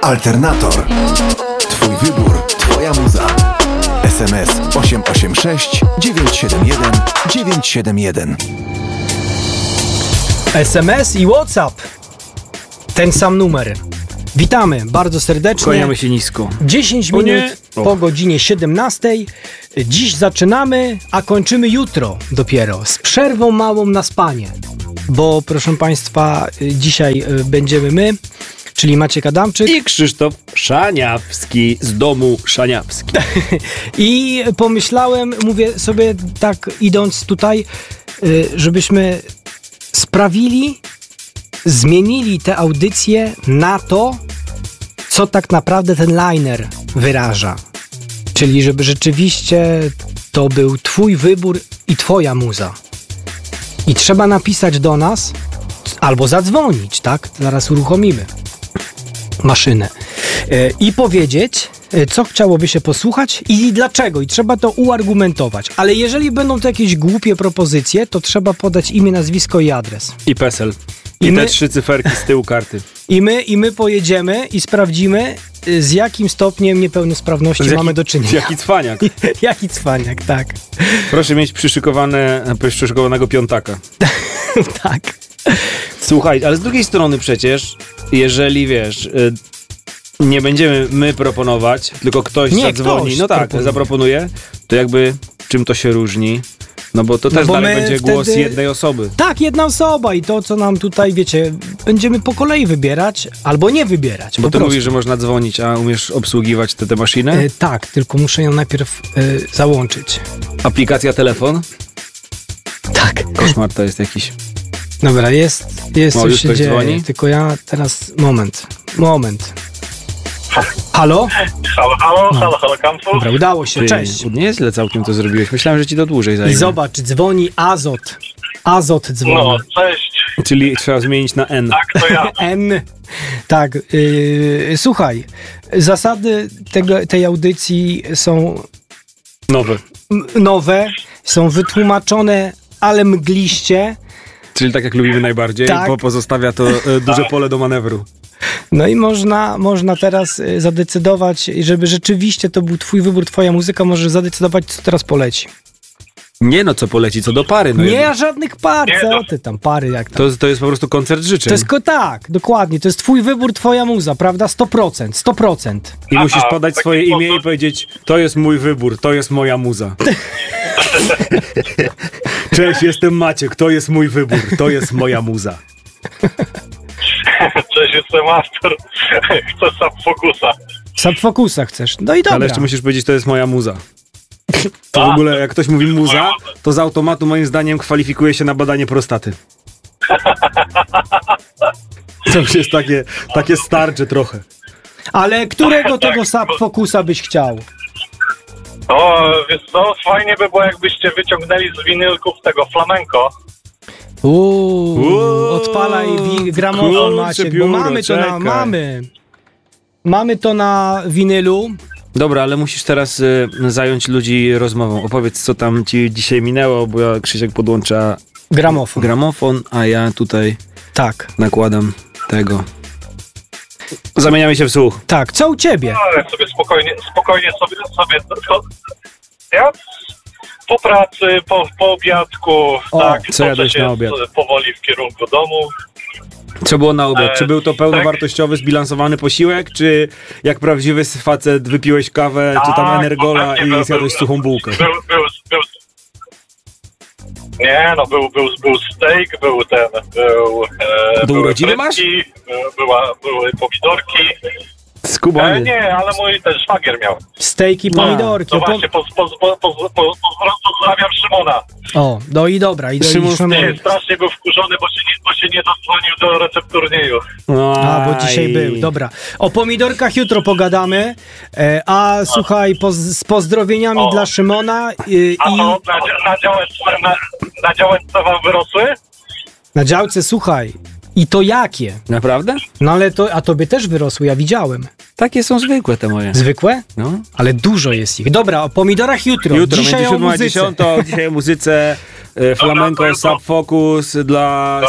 Alternator. Twój wybór, twoja muza. SMS 886 971 971. SMS i WhatsApp. Ten sam numer. Witamy bardzo serdecznie. Kłaniamy się nisko. 10 minut po godzinie 17. Dziś zaczynamy, a kończymy jutro dopiero. Z przerwą małą na spanie. Bo proszę Państwa, dzisiaj będziemy my, czyli Maciek Adamczyk i Krzysztof Szaniawski z domu Szaniawski. I pomyślałem, mówię sobie tak idąc tutaj, żebyśmy zmienili tę audycję na to, co tak naprawdę ten liner wyraża. Czyli żeby rzeczywiście to był twój wybór i twoja muza. I trzeba napisać do nas, albo zadzwonić, tak? Zaraz uruchomimy maszynę. I powiedzieć, co chciałoby się posłuchać i dlaczego. I trzeba to uargumentować. Ale jeżeli będą to jakieś głupie propozycje, to trzeba podać imię, nazwisko i adres. I PESEL. I te 3 cyferki z tyłu karty. I my pojedziemy i sprawdzimy, z jakim stopniem niepełnosprawności mamy do czynienia. Jaki cwaniak. Jaki cwaniak, tak. Proszę mieć przyszykowanego piątaka. Tak. Słuchaj, ale z drugiej strony przecież, jeżeli wiesz, nie będziemy my proponować, tylko ktoś zadzwoni, zaproponuje, to jakby czym to się różni? No bo to też dalej będzie głos jednej osoby. Tak, jedna osoba i to, co nam tutaj, wiecie, będziemy po kolei wybierać albo nie wybierać. Bo ty mówisz, że można dzwonić, a umiesz obsługiwać tę maszynę? Tak, tylko muszę ją najpierw załączyć. Aplikacja telefon? Tak. Koszmar to jest jakiś. Dobra, jest coś się dzieje. Dzwoni? Tylko ja teraz, moment. Halo? Halo, Kampus. Dobra, udało się, cześć. Nieźle całkiem to zrobiłeś. Myślałem, że ci to dłużej zajmie. I zobacz, dzwoni Azot. Azot dzwoni. No, cześć. Czyli trzeba zmienić na N. Tak, to ja. N. Tak, słuchaj, zasady tej audycji są nowe, są wytłumaczone, ale mgliście. Czyli tak jak lubimy najbardziej, tak. Bo pozostawia to duże pole do manewru. No i można teraz zadecydować, żeby rzeczywiście to był twój wybór, twoja muzyka, możesz zadecydować, co teraz poleci. Nie no, co poleci, co do pary. No nie, żadnych par, co ty tam, pary jak tam. To jest po prostu koncert życzeń. To jest tak, dokładnie, to jest twój wybór, twoja muza, prawda? 100%. I musisz podać swoje imię i powiedzieć, to jest mój wybór, to jest moja muza. Cześć, jestem Maciek, to jest mój wybór, to jest moja muza. Cześć, jestem Artur. Chcę Subfocusa. Subfocusa chcesz, no i dobra. Ale jeszcze musisz powiedzieć, to jest moja muza. To w ogóle, jak ktoś mówi muza, to z automatu moim zdaniem kwalifikuje się na badanie prostaty. To już jest takie starcze trochę. Ale którego tego Subfocusa byś chciał? O, wiesz co, fajnie by było, jakbyście wyciągnęli z winylków tego flamenco. Odpalaj gramofon, Maciek, bo mamy to na winylu. Dobra, ale musisz teraz zająć ludzi rozmową. Opowiedz, co tam ci dzisiaj minęło, bo Krzysiek podłącza gramofon, a ja tutaj nakładam tego. Zamieniamy się w słuch. Tak, co u ciebie? Ale sobie spokojnie sobie. Ja po pracy, po obiadku, co jadłeś na obiad? Powoli w kierunku domu. Co było na obiad? Czy był to pełnowartościowy, zbilansowany posiłek, czy jak prawdziwy facet wypiłeś kawę, czy tam energola i zjadłeś suchą bułkę? Nie, no był steak, do urodziny masz? Były pomidorki. Skubany. Nie, ale mój ten szwagier miał. Steak i pomidorki. No właśnie, pozdrawiam Szymona. No i dobra. Szymon strasznie był wkurzony, bo się nie dodzwonił do recepturnieju. Bo dzisiaj był. Dobra. O pomidorkach jutro pogadamy. Słuchaj, z pozdrowieniami dla Szymona. Na działce wam wyrosły? Na działce, słuchaj. I to jakie? Naprawdę? No ale a tobie też wyrosły, ja widziałem. Takie są zwykłe te moje. Zwykłe? No. Ale dużo jest ich. Dobra, o pomidorach jutro. Dzisiaj o muzyce. Dzisiaj o muzyce. Flamenco, Subfocus dla